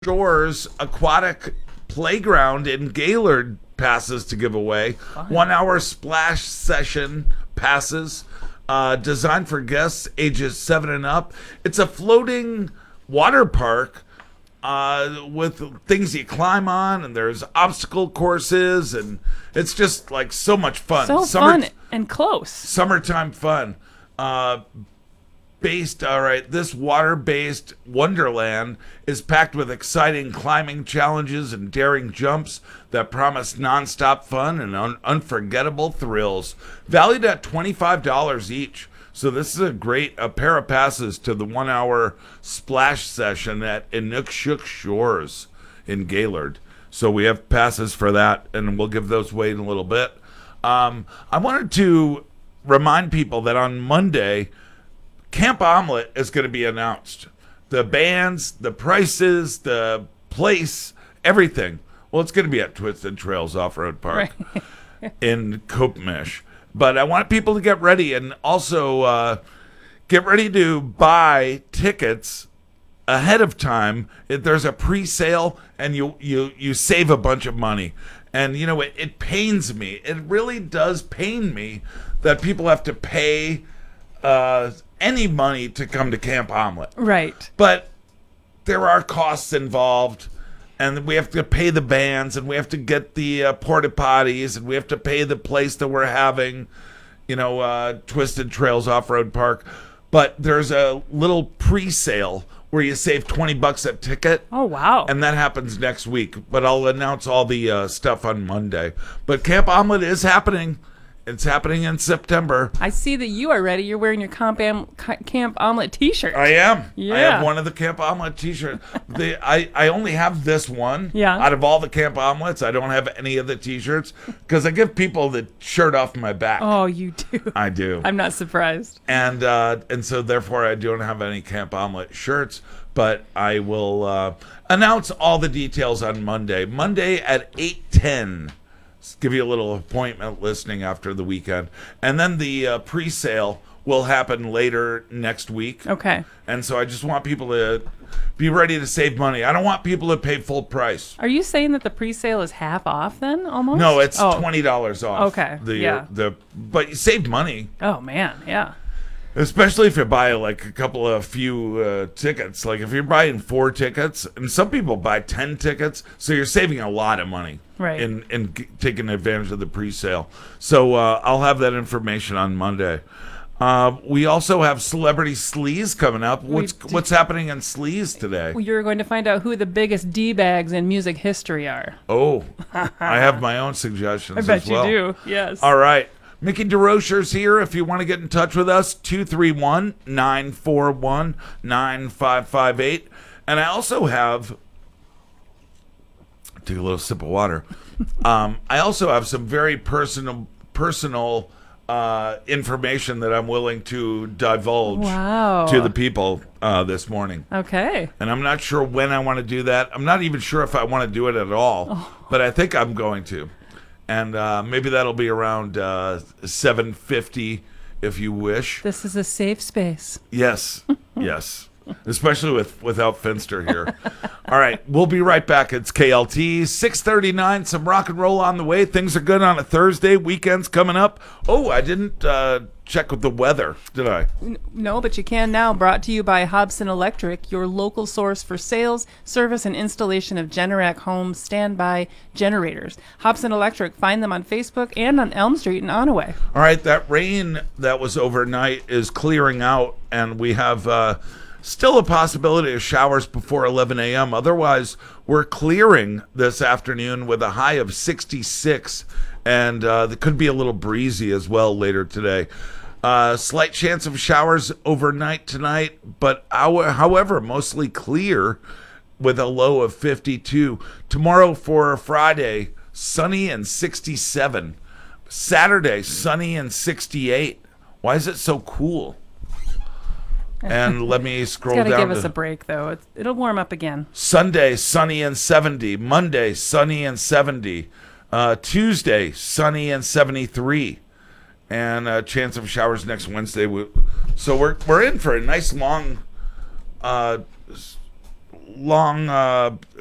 Shores Aquatic Playground in Gaylord passes to give away. 1 hour splash session passes designed for guests ages 7 and up. It's a floating water park with things you climb on, and there's obstacle courses, and it's just like so much fun. So fun and close. Summertime fun. This water-based wonderland is packed with exciting climbing challenges and daring jumps that promise nonstop fun and unforgettable thrills. Valued at $25 each. So this is a pair of passes to the 1 hour splash session at Inukshuk Shores in Gaylord. So we have passes for that, and we'll give those away in a little bit. I wanted to remind people that on Monday, Camp Omelet is going to be announced. The bands, the prices, the place, everything. Well, it's going to be at Twisted Trails Off-Road Park in Kopemish. But I want people to get ready, and also get ready to buy tickets ahead of time. There's a pre-sale, and you save a bunch of money. And, you know, it pains me. It really does pain me that people have to pay any money to come to Camp Omelet. Right. But there are costs involved, and we have to pay the bands, and we have to get the porta potties, and we have to pay the place that we're having, Twisted Trails Off-Road Park. But there's a little pre-sale where you save $20 a ticket. Oh, wow. And that happens next week. But I'll announce all the stuff on Monday. But Camp Omelet is happening. It's happening in September. I see that you are ready. You're wearing your Camp Omelet t-shirt. I am. Yeah. I have one of the Camp Omelet t-shirts. I only have this one. Yeah. Out of all the Camp Omelets, I don't have any of the t-shirts because I give people the shirt off my back. Oh, you do. I do. I'm not surprised. And so therefore I don't have any Camp Omelet shirts, but I will announce all the details on Monday. Monday at 8:10. Give you a little appointment listening after the weekend. And then the pre-sale will happen later next week. Okay. And so I just want people to be ready to save money. I don't want people to pay full price. Are you saying that the pre-sale is half off then, almost? No, it's $20 off. Okay, But you save money. Oh, man, yeah. Especially if you buy like a few tickets. Like if you're buying 4 tickets, and some people buy 10 tickets, so you're saving a lot of money. Right. In taking advantage of the pre-sale. So I'll have that information on Monday. We also have Celebrity Sleaze coming up. What's happening in Sleaze today? You're going to find out who the biggest D-bags in music history are. Oh, I have my own suggestions as well. I bet you do, yes. All right. Mickey DeRocher's here. If you want to get in touch with us, 231-941-9558. And I also have... Take a little sip of water. I also have some very personal information that I'm willing to divulge to the people this morning. Okay. And I'm not sure when I want to do that. I'm not even sure if I want to do it at all, but I think I'm going to. And maybe that'll be around 7:50 if you wish. This is a safe space. Yes, yes. Especially without Finster here. All right, we'll be right back. It's KLT 639. Some rock and roll on the way. Things are good on a Thursday. Weekend's coming up. Oh, I didn't check with the weather, did I? No, but you can now. Brought to you by Hobson Electric, your local source for sales, service, and installation of Generac home standby generators. Hobson Electric. Find them on Facebook and on Elm Street in Onaway. All right, that rain that was overnight is clearing out, and we have... still a possibility of showers before 11 a.m. Otherwise, we're clearing this afternoon with a high of 66, and there could be a little breezy as well later today. Slight chance of showers overnight tonight, but however, mostly clear with a low of 52. Tomorrow for Friday, sunny and 67. Saturday, sunny and 68. Why is it so cool? And let me scroll down. It's got to give us a break, though. It'll warm up again. Sunday, sunny and 70. Monday, sunny and 70. Tuesday, sunny and 73. And a chance of showers next Wednesday. So we're in for a nice long long